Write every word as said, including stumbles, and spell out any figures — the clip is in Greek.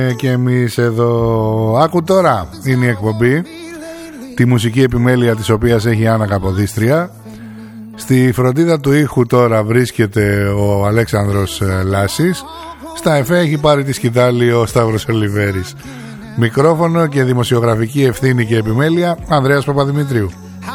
Και εμείς εδώ. Άκου τώρα, είναι η εκπομπή, τη μουσική επιμέλεια της οποίας έχει η Άννα Καποδίστρια. Στη φροντίδα του ήχου τώρα βρίσκεται ο Αλέξανδρος Λάσης. Στα εφέ έχει πάρει τη σκητάλη ο Σταύρος Ολιβέρης. Μικρόφωνο και δημοσιογραφική ευθύνη και επιμέλεια Ανδρέας Παπαδημητρίου.